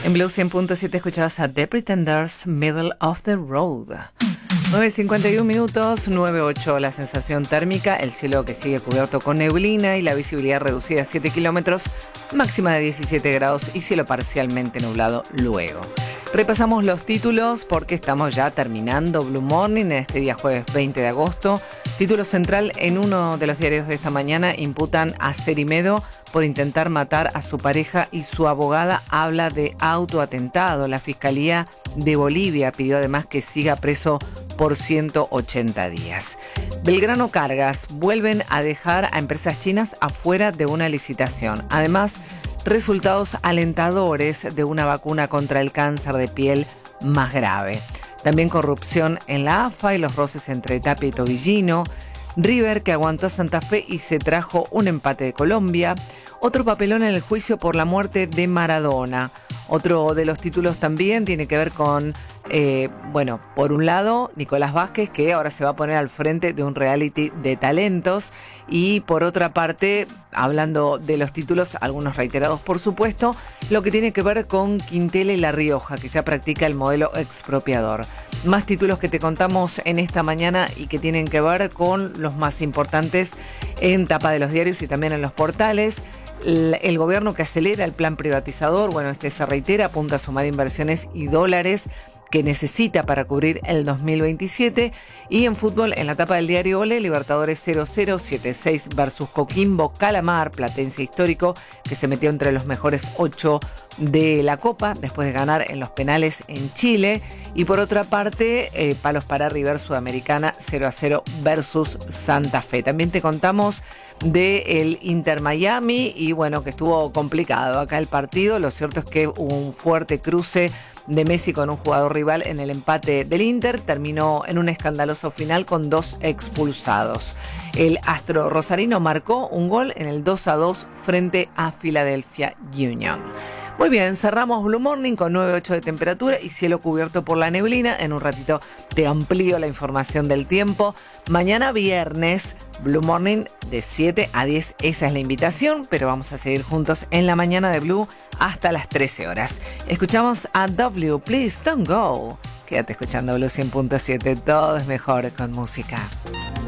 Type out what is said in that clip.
En Blue 100.7 escuchabas a The Pretenders, Middle of the Road. 9:51 minutos, 9:08 la sensación térmica, el cielo que sigue cubierto con neblina y la visibilidad reducida a 7 kilómetros, máxima de 17 grados y cielo parcialmente nublado luego. Repasamos los títulos porque estamos ya terminando Blue Morning en este día jueves 20 de agosto. Título central en uno de los diarios de esta mañana: imputan a Cerimedo por intentar matar a su pareja y su abogada habla de autoatentado. La Fiscalía de Bolivia pidió además que siga preso por 180 días. Belgrano Cargas vuelven a dejar a empresas chinas afuera de una licitación. Además, resultados alentadores de una vacuna contra el cáncer de piel más grave. También corrupción en la AFA y los roces entre Tapia y Tobillino. River que aguantó a Santa Fe y se trajo un empate de Colombia. Otro papelón en el juicio por la muerte de Maradona. Otro de los títulos también tiene que ver con, por un lado, Nicolás Vázquez, que ahora se va a poner al frente de un reality de talentos. Y por otra parte, hablando de los títulos, algunos reiterados por supuesto, lo que tiene que ver con Quintela y La Rioja, que ya practica el modelo expropiador. Más títulos que te contamos en esta mañana y que tienen que ver con los más importantes en tapa de los diarios y también en los portales. El gobierno que acelera el plan privatizador, se reitera, apunta a sumar inversiones y dólares que necesita para cubrir el 2027. Y en fútbol, en la tapa del diario Ole, Libertadores 0-0, 7-6 versus Coquimbo, Calamar, platense histórico, que se metió entre los mejores 8 de la Copa, después de ganar en los penales en Chile. Y por otra parte, palos para River Sudamericana, 0-0 versus Santa Fe. También te contamos del Inter Miami y que estuvo complicado acá el partido. Lo cierto es que hubo un fuerte cruce de Messi con un jugador rival en el empate del Inter. Terminó en un escandaloso final con 2 expulsados. El astro rosarino marcó un gol en el 2-2 frente a Philadelphia Union. Muy bien, cerramos Blue Morning con 9.8 de temperatura y cielo cubierto por la neblina. En un ratito te amplío la información del tiempo. Mañana viernes, Blue Morning de 7 a 10, esa es la invitación, pero vamos a seguir juntos en la mañana de Blue hasta las 13 horas. Escuchamos a W, Please Don't Go. Quédate escuchando Blue 100.7, todo es mejor con música.